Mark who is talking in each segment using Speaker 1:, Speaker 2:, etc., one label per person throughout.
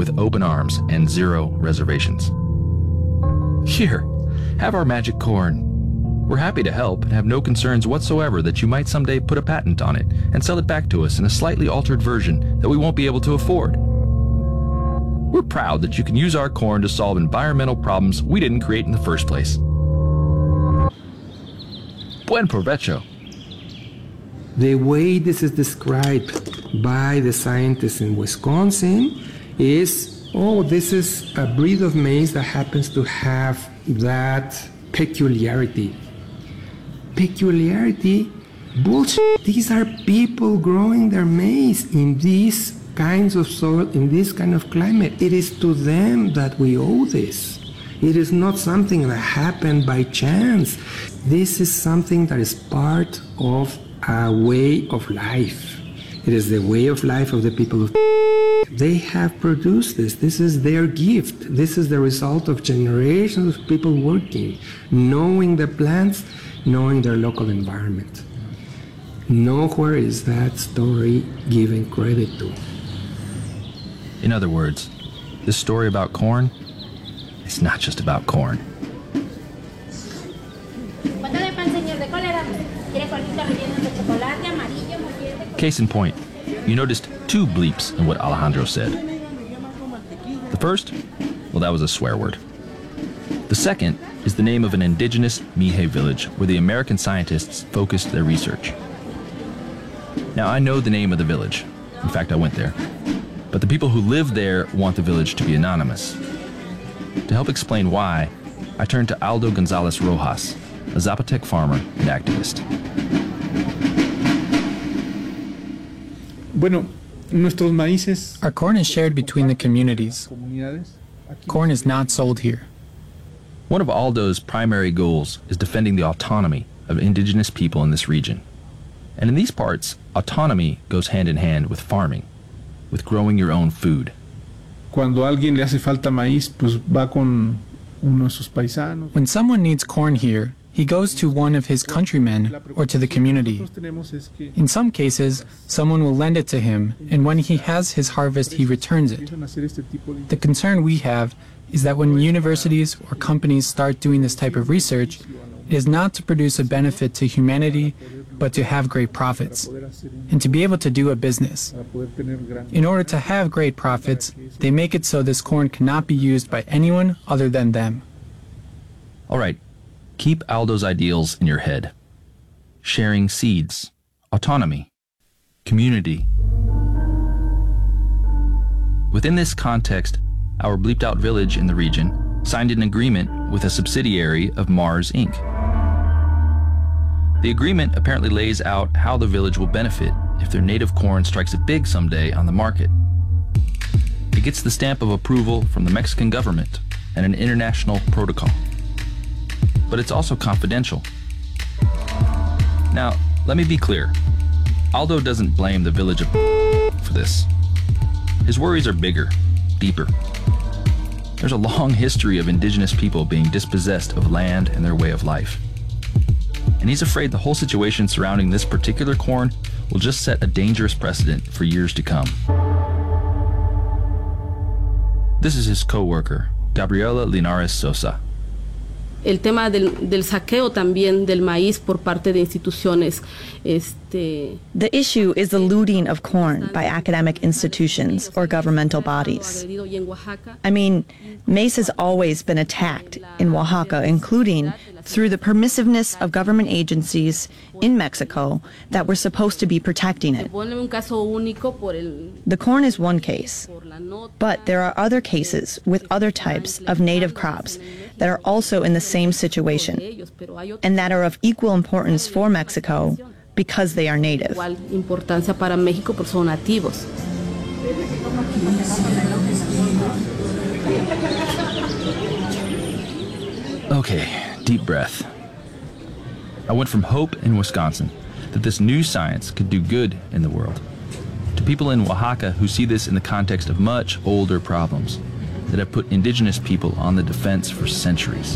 Speaker 1: with open arms and 0 reservations. Here, have our magic corn. We're happy to help and have no concerns whatsoever that you might someday put a patent on it and sell it back to us in a slightly altered version that we won't be able to afford. We're proud that you can use our corn to solve environmental problems we didn't create in the first place. Buen provecho.
Speaker 2: The way this is described by the scientists in Wisconsin is, this is a breed of maize that happens to have that peculiarity. Bullshit. These are people growing their maize in these kinds of soil, in this kind of climate. It is to them that we owe this. It is not something that happened by chance. This is something that is part of a way of life. It is the way of life of the people of they have produced this. This is their gift. This is the result of generations of people working, knowing the plants, knowing their local environment. Nowhere is that story given credit to.
Speaker 1: In other words, this story about corn, it's not just about corn. Case in point, you noticed 2 bleeps in what Alejandro said. The first, well, that was a swear word. The second is the name of an indigenous Mixe village where the American scientists focused their research. Now, I know the name of the village. In fact, I went there. But the people who live there want the village to be anonymous. To help explain why, I turned to Aldo Gonzalez Rojas, a Zapotec farmer and activist.
Speaker 3: Our corn is shared between the communities. Corn is not sold here.
Speaker 1: One of Aldo's primary goals is defending the autonomy of indigenous people in this region. And in these parts, autonomy goes hand in hand with farming, with growing your own food.
Speaker 3: When someone needs corn here, he goes to one of his countrymen or to the community. In some cases, someone will lend it to him, and when he has his harvest, he returns it. The concern we have is that when universities or companies start doing this type of research, it is not to produce a benefit to humanity, but to have great profits, and to be able to do a business. In order to have great profits, they make it so this corn cannot be used by anyone other than them.
Speaker 1: All right. Keep Aldo's ideals in your head. Sharing seeds, autonomy, community. Within this context, our bleeped out village in the region signed an agreement with a subsidiary of Mars Inc. The agreement apparently lays out how the village will benefit if their native corn strikes it big someday on the market. It gets the stamp of approval from the Mexican government and an international protocol. But it's also confidential. Now, let me be clear. Aldo doesn't blame the village of for this. His worries are bigger, deeper. There's a long history of indigenous people being dispossessed of land and their way of life. And he's afraid the whole situation surrounding this particular corn will just set a dangerous precedent for years to come. This is his co-worker, Gabriela Linares Sosa.
Speaker 4: El tema del saqueo también del maíz por parte de instituciones.
Speaker 5: The issue is the looting of corn by academic institutions or governmental bodies. I mean, maize has always been attacked in Oaxaca, including through the permissiveness of government agencies in Mexico that were supposed to be protecting it. The corn is one case, but there are other cases with other types of native crops that are also in the same situation and that are of equal importance for Mexico because they are native.
Speaker 1: Okay, deep breath. I went from hope in Wisconsin that this new science could do good in the world to people in Oaxaca who see this in the context of much older problems that have put indigenous people on the defense for centuries.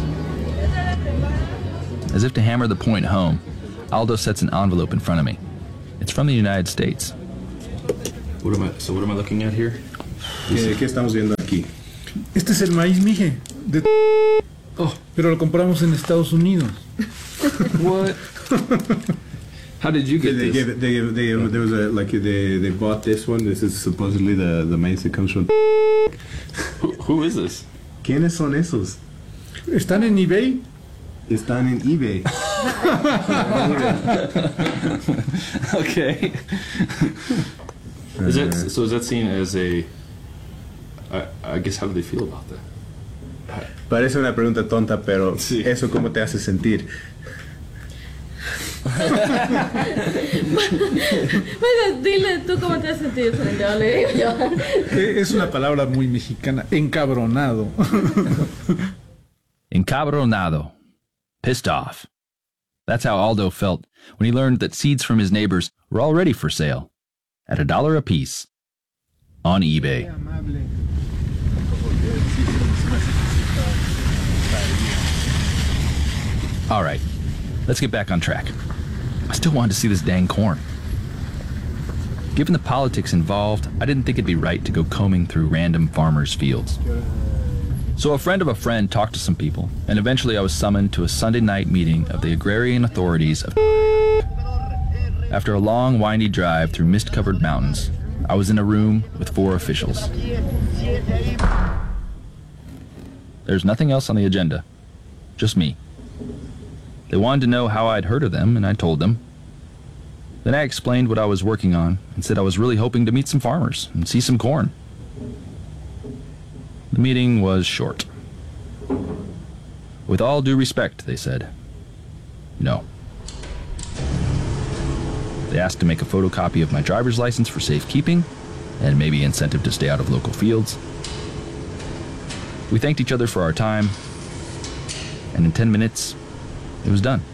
Speaker 1: As if to hammer the point home, Aldo sets an envelope in front of me. It's from the United States. What am I looking at here?
Speaker 6: ¿Qué estamos viendo? aquí?
Speaker 7: Este es el maíz mije, pero lo compramos en Estados Unidos.
Speaker 1: What? How did you get this?
Speaker 6: There was they bought this one. This is supposedly the maize that comes from.
Speaker 1: Who is this?
Speaker 6: ¿Quiénes son esos?
Speaker 7: ¿Están en eBay?
Speaker 6: Están en eBay.
Speaker 1: Okay. So is that seen as a? I guess how do they feel about that?
Speaker 6: Parece una pregunta tonta, pero
Speaker 1: Sí.
Speaker 6: ¿eso cómo te hace sentir?
Speaker 4: Pues dile tú cómo te has sentido, yo le digo yo.
Speaker 7: Es una palabra muy mexicana, encabronado.
Speaker 1: Encabronado. Pissed off. That's how Aldo felt when he learned that seeds from his neighbors were already for sale at $1 a piece on eBay. All right, let's get back on track. I still wanted to see this dang corn. Given the politics involved, I didn't think it'd be right to go combing through random farmers' fields. So a friend of a friend talked to some people, and eventually I was summoned to a Sunday night meeting of the agrarian authorities of. After a long, windy drive through mist-covered mountains, I was in a room with 4 officials. There's nothing else on the agenda, just me. They wanted to know how I'd heard of them, and I told them. Then I explained what I was working on and said I was really hoping to meet some farmers and see some corn. The meeting was short. With all due respect, they said, no. They asked to make a photocopy of my driver's license for safekeeping and maybe incentive to stay out of local fields. We thanked each other for our time, and in 10 minutes, it was done.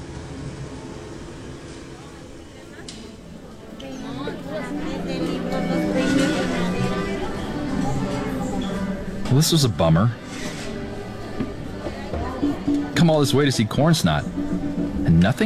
Speaker 1: Well, this was a bummer. Come all this way to see corn snot, and nothing?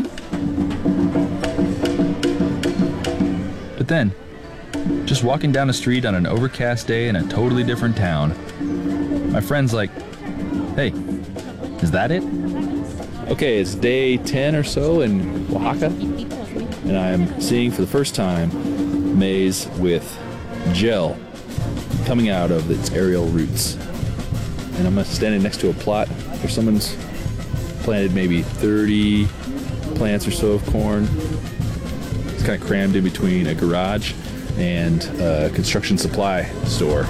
Speaker 1: But then, just walking down the street on an overcast day in a totally different town, my friend's like, hey, is that it? Okay, it's day 10 or so in Oaxaca, and I'm seeing for the first time maize with gel coming out of its aerial roots. And I'm standing next to a plot where someone's planted maybe 30 plants or so of corn. It's kind of crammed in between a garage and a construction supply store.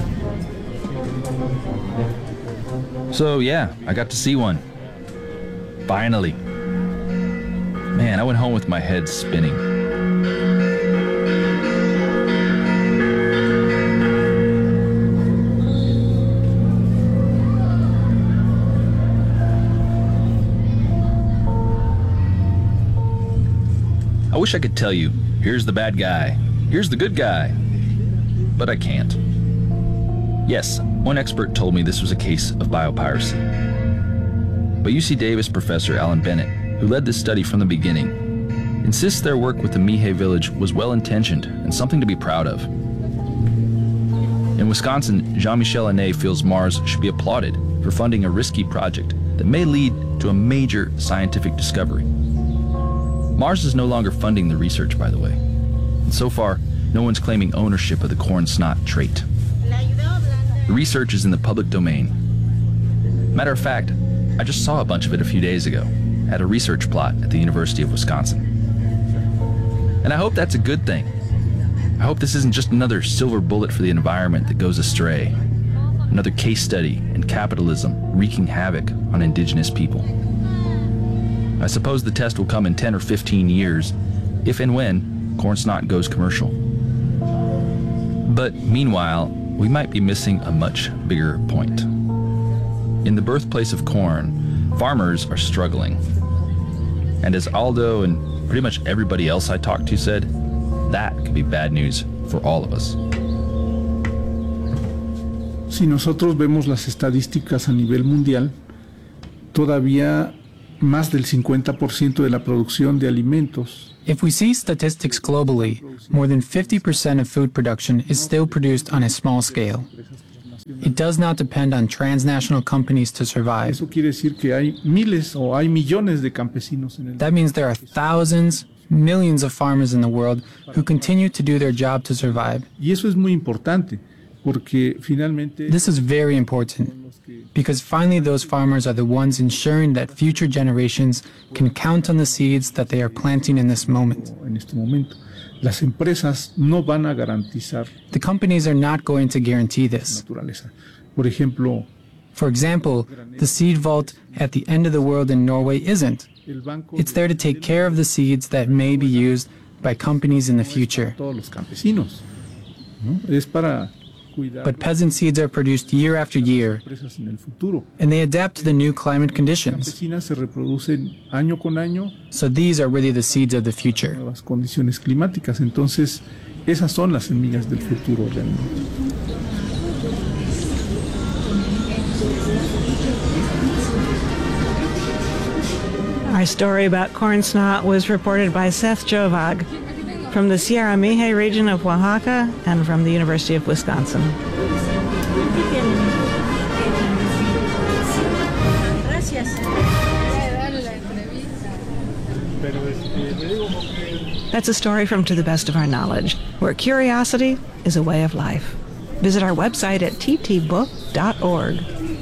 Speaker 1: So yeah, I got to see one. Finally. Man, I went home with my head spinning. I wish I could tell you, here's the bad guy, here's the good guy, but I can't. Yes, one expert told me this was a case of biopiracy. But UC Davis professor Alan Bennett, who led this study from the beginning, insists their work with the Mihe village was well-intentioned and something to be proud of. In Wisconsin, Jean-Michel Ané feels Mars should be applauded for funding a risky project that may lead to a major scientific discovery. Mars is no longer funding the research, by the way. And so far, no one's claiming ownership of the corn snot trait. The research is in the public domain. Matter of fact, I just saw a bunch of it a few days ago at a research plot at the University of Wisconsin. And I hope that's a good thing. I hope this isn't just another silver bullet for the environment that goes astray. Another case study in capitalism wreaking havoc on indigenous people. I suppose the test will come in 10 or 15 years, if and when corn snot goes commercial. But meanwhile, we might be missing a much bigger point. In the birthplace of corn, farmers are struggling. And as Aldo and pretty much everybody else I talked to said, that could be bad news for all of us.
Speaker 7: Si nosotros vemos las estadísticas a nivel mundial, todavía más del 50% de la producción de alimentos.
Speaker 3: If we see statistics globally, more than 50% of food production is still produced on a small scale. It does not depend on transnational companies to survive.
Speaker 7: Eso quiere decir que hay miles o hay millones de campesinos en el
Speaker 3: That means there are thousands, millions of farmers in the world who continue to do their job to survive.
Speaker 7: Y eso es muy importante porque finalmente
Speaker 3: This is very important because finally those farmers are the ones ensuring that future generations can count on the seeds that they are planting in this moment.
Speaker 7: en este momento las empresas no van a garantizar
Speaker 3: The companies are not going to guarantee this.
Speaker 7: naturaleza. Por ejemplo,
Speaker 3: For example, the seed vault at the end of the world in Norway isn't.
Speaker 7: el banco
Speaker 3: It's there to take care of the seeds that may be used by companies in the future.
Speaker 7: todos los campesinos, ¿no? Es para cuidar
Speaker 3: But peasant seeds are produced year after year,
Speaker 7: las empresas en el futuro.
Speaker 3: and they adapt to the new climate conditions.
Speaker 7: Campesinas se reproducen año con año,
Speaker 3: So these are really the seeds of the future.
Speaker 7: nuevas condiciones climáticas. Entonces, esas son las semillas del futuro realmente.
Speaker 8: Our story about corn snot was reported by Seth Jovag from the Sierra Mije region of Oaxaca and from the University of Wisconsin. That's a story from To the Best of Our Knowledge, where curiosity is a way of life. Visit our website at ttbook.org.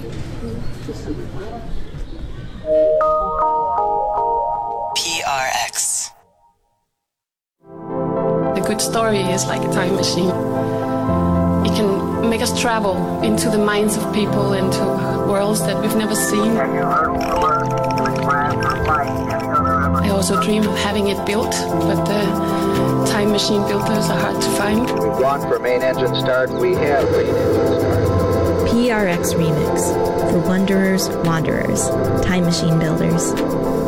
Speaker 9: PRX.
Speaker 10: A good story is like a time machine. It can make us travel into the minds of people, into worlds that we've never seen. I also dream of having it built, but the time machine builders are hard to find.
Speaker 11: We've gone for main engine start. We have main engine start.
Speaker 12: PRX Remix for Wanderers, Wanderers, Time Machine Builders.